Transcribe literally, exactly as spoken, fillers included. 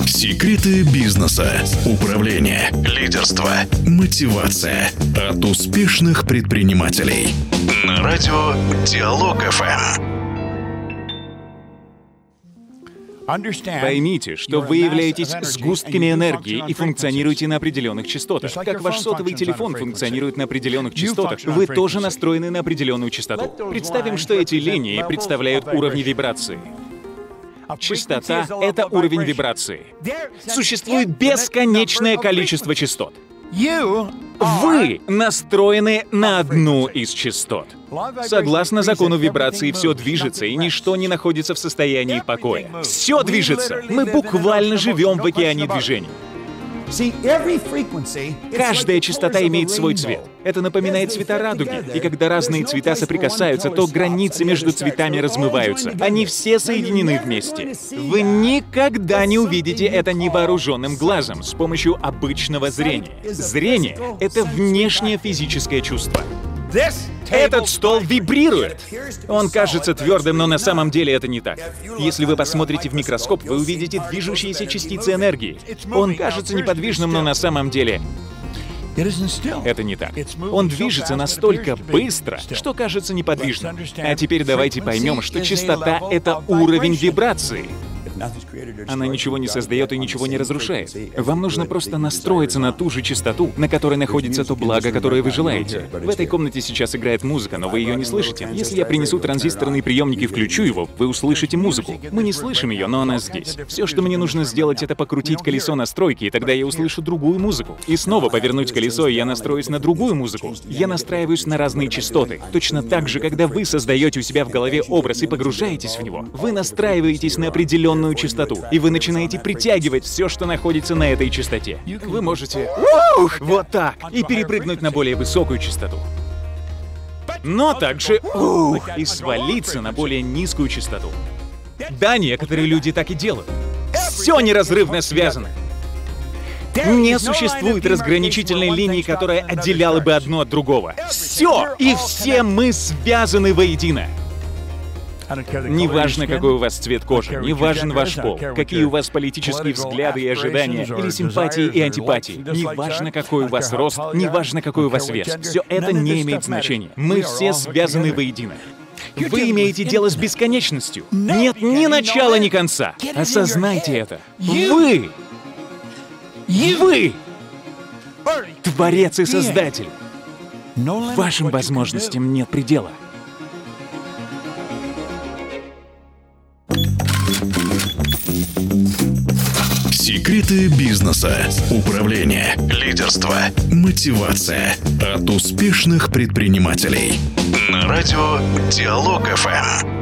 Секреты бизнеса, управления, лидерства, мотивация от успешных предпринимателей. На радио Диалог эф эм. Поймите, что вы являетесь сгустками энергии и функционируете на определенных частотах. Как ваш сотовый телефон функционирует на определенных частотах, вы тоже настроены на определенную частоту. Представим, что эти линии представляют уровни вибрации. Частота — это уровень вибрации. Существует бесконечное количество частот. Вы настроены на одну из частот. Согласно закону вибрации, все движется, и ничто не находится в состоянии покоя. Все движется. Мы буквально живем в океане движений. Каждая частота имеет свой цвет. Это напоминает цвета радуги. И когда разные цвета соприкасаются, то границы между цветами размываются. Они все соединены вместе. Вы никогда не увидите это невооруженным глазом с помощью обычного зрения. Зрение — это внешнее физическое чувство. Этот стол вибрирует. Он кажется твердым, но на самом деле это не так. Если вы посмотрите в микроскоп, вы увидите движущиеся частицы энергии. Он кажется неподвижным, но на самом деле это не так. Он движется настолько быстро, что кажется неподвижным. А теперь давайте поймем, что частота — это уровень вибрации. Она ничего не создает и ничего не разрушает. Вам нужно просто настроиться на ту же частоту, на которой находится то благо, которое вы желаете. В этой комнате сейчас играет музыка, но вы ее не слышите. Если я принесу транзисторный приемник и включу его, вы услышите музыку. Мы не слышим ее, но она здесь. Все, что мне нужно сделать, это покрутить колесо настройки, и тогда я услышу другую музыку. И снова повернуть колесо, и я настроюсь на другую музыку. Я настраиваюсь на разные частоты. Точно так же, когда вы создаете у себя в голове образ и погружаетесь в него, вы настраиваетесь на определенную частоту, и вы начинаете притягивать все, что находится на этой частоте. Вы можете ух, вот так и перепрыгнуть на более высокую частоту. Но также ух, и свалиться на более низкую частоту. Да, некоторые люди так и делают. Все неразрывно связано. Не существует разграничительной линии, которая отделяла бы одно от другого. Все и все мы связаны воедино. Неважно, какой у вас цвет кожи, не важен ваш пол, какие у вас политические взгляды и ожидания, или симпатии и антипатии, неважно, какой у вас рост, неважно, какой у вас вес. Все это не имеет значения. Мы все связаны воедино. Вы имеете дело с бесконечностью. Нет ни начала, ни конца. Осознайте это. Вы! Вы! Творец и Создатель. Вашим возможностям нет предела. Секреты бизнеса, управления, лидерства, мотивация от успешных предпринимателей. На радио Диалог эф эм.